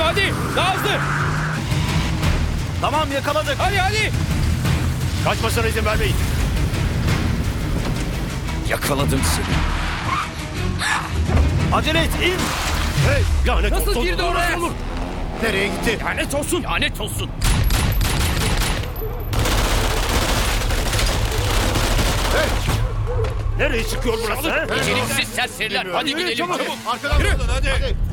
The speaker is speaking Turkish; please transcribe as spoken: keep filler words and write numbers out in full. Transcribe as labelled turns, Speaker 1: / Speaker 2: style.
Speaker 1: Hadi daha hızlı.
Speaker 2: Tamam, yakaladık.
Speaker 1: Hadi hadi.
Speaker 3: Kaçmasına izin vermeyin.
Speaker 1: Yakaladım seni.
Speaker 2: Acele et, in.
Speaker 3: Hey, lanet
Speaker 1: Nasıl
Speaker 3: olsun.
Speaker 1: girdi oraya?
Speaker 3: Olur. Nereye gitti?
Speaker 1: Lanet olsun. Lanet olsun.
Speaker 3: Nereye çıkıyor burası? he?
Speaker 1: Beceriksiz serseriler. Hadi
Speaker 3: Yürü,
Speaker 1: gidelim
Speaker 3: çabuk.
Speaker 1: çabuk.
Speaker 3: Arkadan
Speaker 1: Yürü.
Speaker 3: buradan, hadi. hadi.